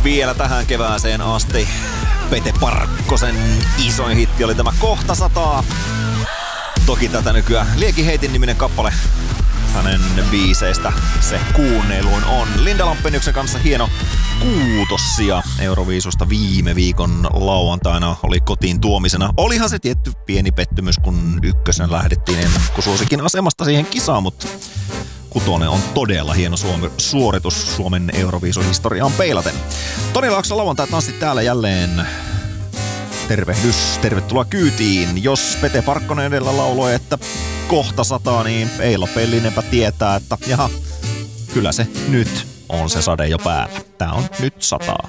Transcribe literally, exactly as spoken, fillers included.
Vielä tähän kevääseen asti Pete Parkkosen isoin hitti oli tämä Kohta sataa. Toki tätä nykyään Liekin heitin niminen kappale hänen biiseistä se kuunnelluin on. Linda Lampeniuksen kanssa hieno kuutossia Euroviisusta viime viikon lauantaina oli kotiin tuomisena. Olihan se tietty pieni pettymys, kun ykkösen lähdettiin ennakkosuosikin asemasta siihen kisaan, mutta kutonen on todella hieno Suomi, suoritus Suomen Euroviisuhistoriaan peilaten. Toni Laakso lauantai tanssi täällä jälleen. Tervehdys, tervetuloa kyytiin. Jos Pete Parkkonen edellä lauloi, että kohta sataa, niin Eila Pellinenpä tietää, että jaha, kyllä se nyt on se sade jo päällä. Tää on nyt sataa.